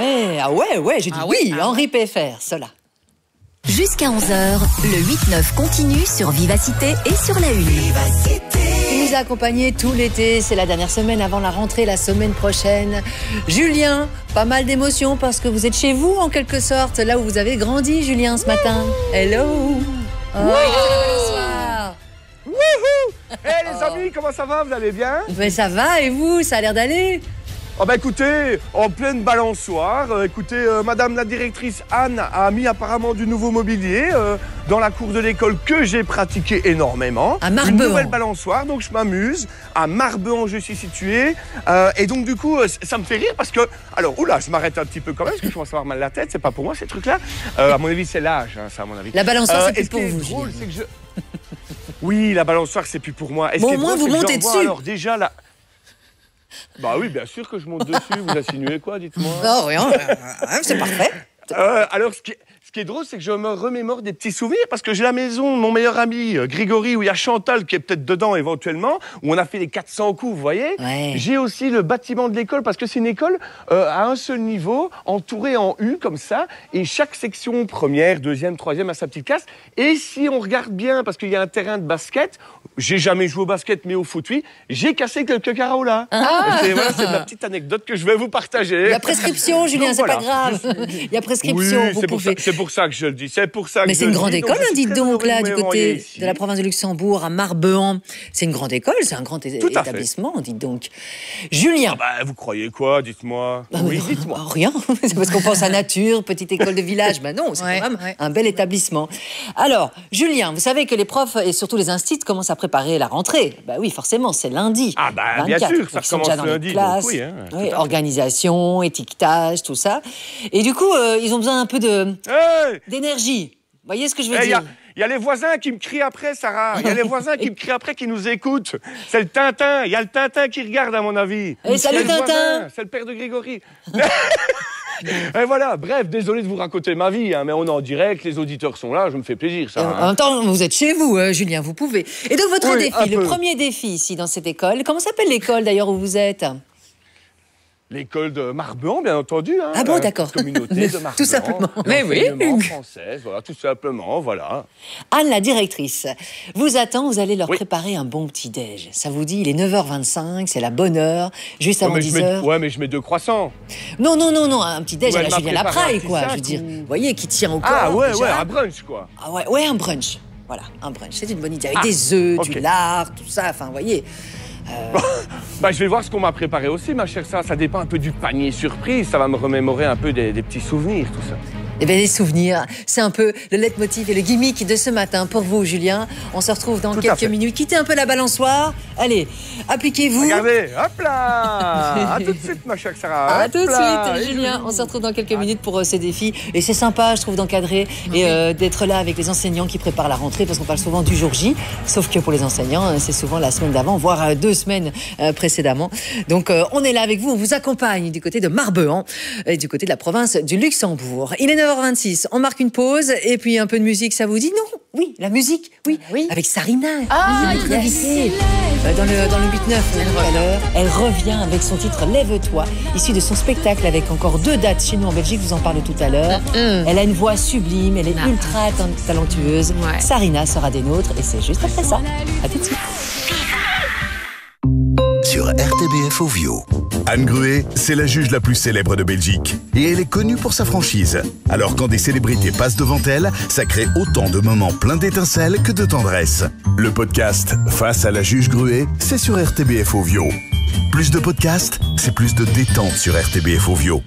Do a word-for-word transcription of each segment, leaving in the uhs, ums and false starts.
Ouais, ah ouais, ouais, j'ai dit ah oui, oui ah Henri ouais. P F R, cela. Jusqu'à onze heures, le huit neuf continue sur Vivacité et sur la Une. Vivacité. Il nous a accompagnés tout l'été, c'est la dernière semaine avant la rentrée, la semaine prochaine. Julien, pas mal d'émotions parce que vous êtes chez vous en quelque sorte, là où vous avez grandi, Julien, ce matin. Hello. Oh, bonsoir. Wouhou! Eh hey, les amis, comment ça va? Vous allez bien? Mais ça va, et vous? Ça a l'air d'aller? Oh bah écoutez, en pleine balançoire, euh, écoutez, euh, madame la directrice Anne a mis apparemment du nouveau mobilier euh, dans la cour de l'école que j'ai pratiqué énormément. À Marbehan. Une nouvelle balançoire, donc je m'amuse. À Marbehan, je suis situé. Euh, et donc du coup, euh, ça me fait rire parce que... Alors, oula, je m'arrête un petit peu quand même parce que je commence à avoir mal à la tête. C'est pas pour moi ces trucs-là. Euh, à mon avis, c'est l'âge, hein, ça à mon avis. La balançoire, euh, c'est plus ce pour qui est vous, drôle, Julien. c'est que je... Oui, la balançoire, c'est plus pour moi. Et bon, ce qui au moins, drôle, vous c'est que montez j'envoie, dessus. alors déjà, la... Bah oui, bien sûr que je monte dessus. Vous insinuez quoi, dites-moi? Non, rien, c'est parfait. Euh, alors, ce qui, est, ce qui est drôle, c'est que je me remémore des petits souvenirs parce que j'ai la maison de mon meilleur ami, euh, Grégory, où il y a Chantal qui est peut-être dedans éventuellement, où on a fait les quatre cents coups, vous voyez. Ouais. J'ai aussi le bâtiment de l'école parce que c'est une école euh, à un seul niveau, entourée en U comme ça, et chaque section, première, deuxième, troisième, a sa petite classe. Et si on regarde bien, parce qu'il y a un terrain de basket, j'ai jamais joué au basket, mais au foot, oui, j'ai cassé quelques carreaux là. Ah. C'est voilà, c'est de la petite anecdote que je vais vous partager. Il y a prescription, Julien, c'est voilà. pas grave. Il y a prescription, oui, vous c'est pour, pouvez... pour ça que je le dis, c'est pour ça que Mais je c'est une le grande dis. école, donc, hein, dites donc, là, du côté ici. de la province de Luxembourg, à Marbehan. C'est une grande école, c'est un grand é Tout à établissement, dites donc. Julien. Ah bah, vous croyez quoi, dites-moi? Ah, Oui, mais, dites-moi. oh, rien, c'est parce qu'on pense à nature, petite école de village. Ben non, c'est Ouais, quand même ouais. un bel établissement. Alors, Julien, vous savez que les profs et surtout les instituts commencent à préparer la rentrée. Ben oui, forcément, c'est lundi. Ah bah, bien vingt-quatre. sûr, ça Donc, ils sont recommence déjà dans les lundi, donc classes. oui, hein, tout Oui, à fait. organisation, étiquetage, tout ça. Et du coup, euh, ils ont besoin un peu de Hey, d'énergie. Vous voyez ce que je veux il y, dire? a- y a les voisins qui me crient après, Sarah. Il y a les voisins qui me crient après, qui nous écoutent. C'est le Tintin. Il y a le Tintin qui regarde, à mon avis. Eh, salut, C'est le Tintin. voisin, c'est le père de Grégory. Et voilà, bref, désolé de vous raconter ma vie, hein, mais on est en direct, les auditeurs sont là, je me fais plaisir, ça. Euh, hein. En même temps, vous êtes chez vous, euh, Julien, vous pouvez. Et donc, votre Oui, défi, un le peu. premier défi ici dans cette école, comment s'appelle l'école d'ailleurs où vous êtes? L'école de Marbehan, bien entendu. Hein, Ah bon, euh, d'accord. Communauté de Marbehan. Tout simplement. Mais oui. française, voilà, tout simplement, voilà. Anne, la directrice, vous attend, vous allez leur Oui. préparer un bon petit-déj. Ça vous dit, il est neuf heures vingt-cinq, c'est la bonne heure, juste Ouais, avant mais je dix mets, heures. ouais, mais je mets deux croissants. Non, non, non, non, un petit-déj Ouais, à la elle m'a Julien préparé Lapraille, un quoi. petit Je veux sac dire, ou- vous voyez, qui tient au corps. Ah ouais, déjà. ouais, un brunch, quoi. Ah ouais, ouais, un brunch. Voilà, un brunch. C'est une bonne idée. Avec Ah, des œufs, ok. du lard, tout ça, enfin, vous voyez. Bah, je vais voir ce qu'on m'a préparé aussi, ma chère Sarah. Ça dépend un peu du panier surprise. Ça va me remémorer un peu des, des petits souvenirs, tout ça. Eh bien, les souvenirs, c'est un peu le leitmotiv et le gimmick de ce matin pour vous, Julien. On se retrouve dans Tout à quelques fait. minutes. Quittez un peu la balançoire. Allez, appliquez-vous. Regardez, hop là. À tout de suite, ma chère Sarah. À Hop tout de là. suite, Julien. On se retrouve dans quelques minutes pour euh, ces défis. Et c'est sympa, je trouve, d'encadrer et euh, d'être là avec les enseignants qui préparent la rentrée, parce qu'on parle souvent du jour J. Sauf que pour les enseignants, euh, c'est souvent la semaine d'avant, voire euh, deux semaines euh, précédemment. Donc, euh, on est là avec vous, on vous accompagne du côté de Marbehan et du côté de la province du Luxembourg. Il est neuf heures vingt-six, on marque une pause et puis un peu de musique, ça vous dit? Non? Oui, la musique, oui. Oui. Avec Sarina. Ah, oui, notre invitée. Euh, Dans le, dans le huit neuf, tout à l'heure, elle revient avec son titre Lève-toi, issu de son spectacle avec encore deux dates chez nous en Belgique, je vous en parle tout à l'heure. Elle a une voix sublime, elle est Ah. ultra ta- talentueuse. Ouais. Sarina sera des nôtres et c'est juste après ça. À tout de suite. Sur R T B F Ovio. Anne Gruet, c'est la juge la plus célèbre de Belgique. Et elle est connue pour sa franchise. Alors quand des célébrités passent devant elle, ça crée autant de moments pleins d'étincelles que de tendresse. Le podcast Face à la juge Gruet, c'est sur R T B F Ovio. Plus de podcasts, c'est plus de détente sur R T B F Ovio.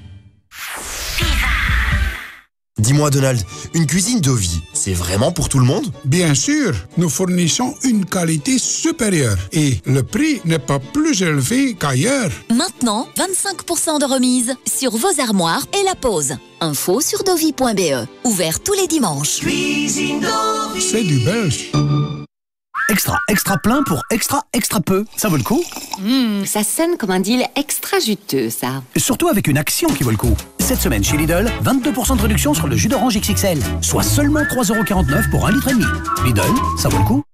Dis-moi Donald, une cuisine Dovi, c'est vraiment pour tout le monde? Bien sûr, nous fournissons une qualité supérieure et le prix n'est pas plus élevé qu'ailleurs. Maintenant, vingt-cinq pour cent de remise sur vos armoires et la pose. Info sur dovi point b e. Ouvert tous les dimanches. C'est du belge. Extra, extra plein pour extra, extra peu. Ça vaut le coup? Mmh, ça sonne comme un deal extra juteux, ça. Surtout avec une action qui vaut le coup. Cette semaine chez Lidl, vingt-deux pour cent de réduction sur le jus d'orange X X L. Soit seulement trois euros quarante-neuf pour un litre et demi. Lidl, ça vaut le coup?